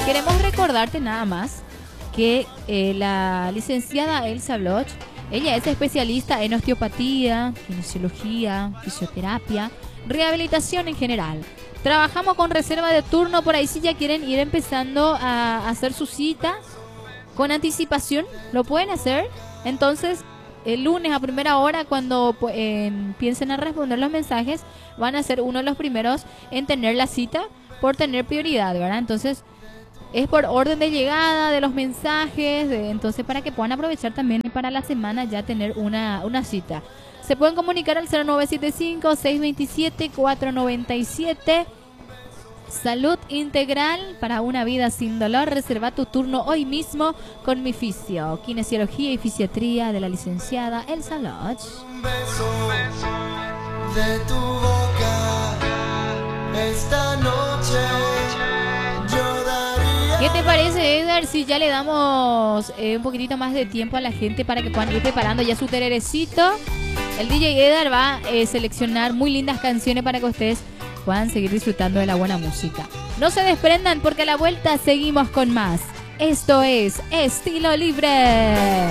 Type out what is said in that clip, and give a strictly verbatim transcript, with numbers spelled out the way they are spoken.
Queremos recordarte nada más que eh, la licenciada Elsa Bloch, ella es especialista en osteopatía, kinesiología, fisioterapia, rehabilitación en general. Trabajamos con reserva de turno, por ahí si ya quieren ir empezando a hacer su cita con anticipación, lo pueden hacer. Entonces, el lunes a primera hora, cuando eh, empiecen a responder los mensajes, van a ser uno de los primeros en tener la cita por tener prioridad, ¿verdad? Entonces, es por orden de llegada de los mensajes, de, entonces para que puedan aprovechar también para la semana ya tener una, una cita. Se pueden comunicar al cero nueve siete cinco, seis dos siete, cuatro nueve siete. Salud integral para una vida sin dolor. Reserva tu turno hoy mismo con mi fisio, kinesiología y fisiatría de la licenciada Elsa Bloch. Un beso de tu boca esta noche. Yo daría. ¿Qué te parece, Edgar, si ya le damos eh, un poquitito más de tiempo a la gente para que puedan ir preparando ya su tererecito? El D J Edgar va a eh, seleccionar muy lindas canciones para que ustedes puedan seguir disfrutando de la buena música. No se desprendan porque a la vuelta seguimos con más. Esto es Estilo Libre.